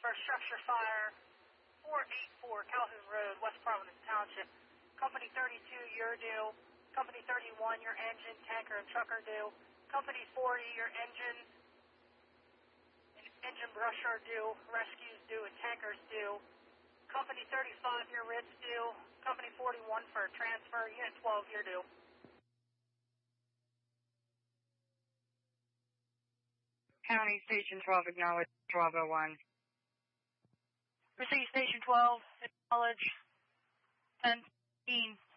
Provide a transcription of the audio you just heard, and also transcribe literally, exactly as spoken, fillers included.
for a structure fire, four eighty-four Calhoun Road, West Providence Township. Company thirty-two, you're due. Company thirty-one, your engine, tanker, and truck are due. Company forty, your engine, and engine brush are due. Rescue's due and tanker's due. Company thirty-five, your writ's due. Company forty-one for a transfer. Unit twelve, you're due. County Station twelve, acknowledge Bravo one. Receive Station twelve, acknowledge ten fifteen.